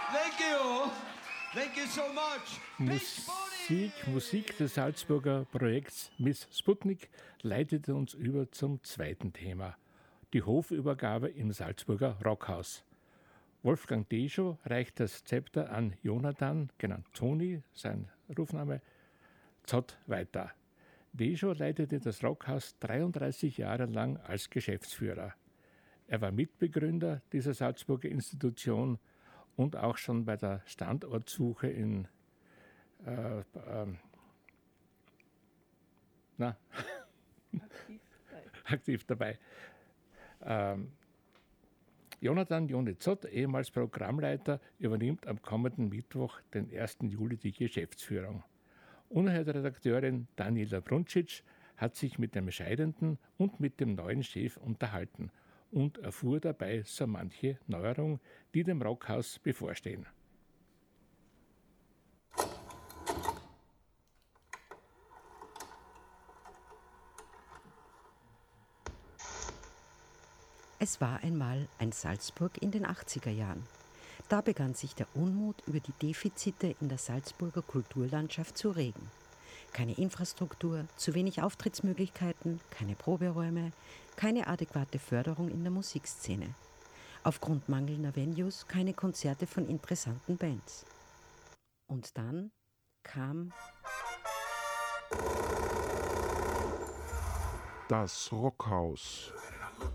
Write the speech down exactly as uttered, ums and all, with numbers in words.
Thank you. Thank you so much. Musik, Musik des Salzburger Projekts Miss Sputnik leitet uns über zum zweiten Thema, die Hofübergabe im Salzburger Rockhaus. Wolfgang Deschow reicht das Zepter an Jonathan, genannt Toni, sein Rufname, Zott weiter. Deschow leitete das Rockhaus dreiunddreißig Jahre lang als Geschäftsführer. Er war Mitbegründer dieser Salzburger Institution und auch schon bei der Standortsuche in äh, äh, na, aktiv dabei. aktiv dabei. Ähm, Jonathan Joni Zott, ehemals Programmleiter, übernimmt am kommenden Mittwoch, den ersten Juli, die Geschäftsführung. Unerhört-Redakteurin Daniela Bruncic hat sich mit dem Scheidenden und mit dem neuen Chef unterhalten und erfuhr dabei so manche Neuerung, die dem Rockhaus bevorstehen. Es war einmal ein Salzburg in den achtziger Jahren. Da begann sich der Unmut über die Defizite in der Salzburger Kulturlandschaft zu regen. Keine Infrastruktur, zu wenig Auftrittsmöglichkeiten, keine Proberäume, keine adäquate Förderung in der Musikszene. Aufgrund mangelnder Venues keine Konzerte von interessanten Bands. Und dann kam das Rockhaus.